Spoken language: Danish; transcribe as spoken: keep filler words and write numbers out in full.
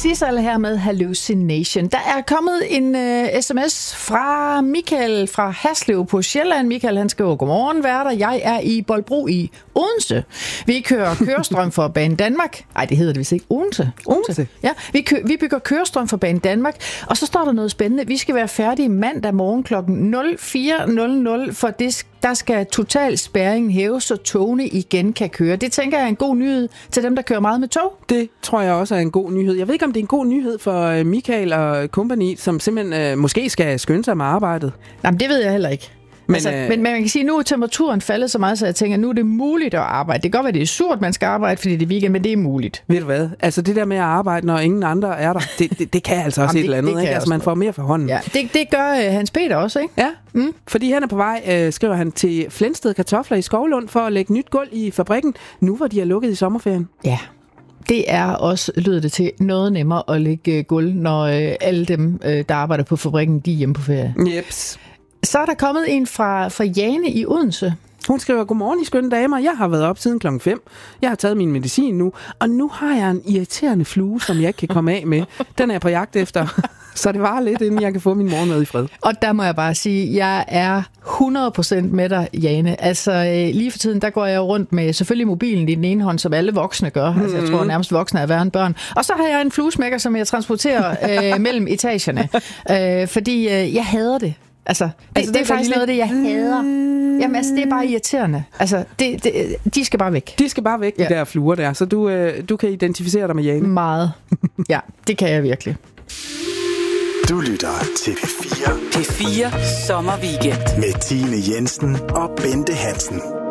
Sissel her med Hallucination. Der er kommet en uh, sms fra Michael fra Haslev på Sjælland. Michael, han skriver, godmorgen værter. Jeg er i Bolbro i Odense. Vi kører kørestrøm for Bane Danmark. Nej, det hedder det vist ikke. Odense. Odense? Ja, vi, kø- vi bygger kørestrøm for Bane Danmark. Og så står der noget spændende. Vi skal være færdige mandag morgen klokken nul fire nul nul, for det, der skal total spærring hæves, så togene igen kan køre. Det tænker jeg er en god nyhed til dem, der kører meget med tog. Det tror jeg også er en god nyhed. Jeg ved ikke, om det er en god nyhed for Michael og company, som simpelthen øh, måske skal skynde sig med arbejdet. Jamen, det ved jeg heller ikke. Men, altså, øh... men, men man kan sige, at nu er temperaturen faldet så meget, så jeg tænker, at nu er det muligt at arbejde. Det kan godt være, det er surt, man skal arbejde, fordi det er weekend, men det er muligt. Ved du hvad? Altså det der med at arbejde, når ingen andre er der, det, det, det kan altså også Jamen, et det, eller andet. Ikke? Altså man får mere for hånden. Ja, det, det gør uh, Hans Peter også, ikke? Ja, mm. fordi han er på vej, øh, skriver han, til Flensted Kartofler i Skovlund for at lægge nyt gulv i fabrikken, nu hvor de er lukket i sommerferien. Ja. Det er også, lyder det til, noget nemmere at lægge gulv, når øh, alle dem, øh, der arbejder på fabrikken, de er hjemme på ferie. Jeps. Så er der kommet en fra, fra Jane i Odense. Hun skriver, godmorgen, I skønne damer. Jeg har været op siden klokken fem. Jeg har taget min medicin nu, og nu har jeg en irriterende flue, som jeg ikke kan komme af med. Den er jeg på jagt efter, så det var lidt, inden jeg kan få min morgenmad i fred. Og der må jeg bare sige, jeg er hundrede procent med dig, Jane. Altså lige for tiden, der går jeg rundt med selvfølgelig mobilen i den ene hånd, som alle voksne gør. Mm-hmm. Altså jeg tror nærmest voksne er værre end børn. Og så har jeg en fluesmækker, som jeg transporterer øh, mellem etagerne. Øh, fordi øh, jeg hader det. Altså, det, altså, det er faktisk lille... noget af det, jeg hader. Jamen, altså, det er bare irriterende. Altså, det, det, de skal bare væk. De skal bare væk, ja. De der fluer der. Så du, øh, du kan identificere dig med Jane. Meget. Ja, det kan jeg virkelig. Du lytter til P fire. P fire Sommerweekend. Med Tine Jensen og Bente Hansen.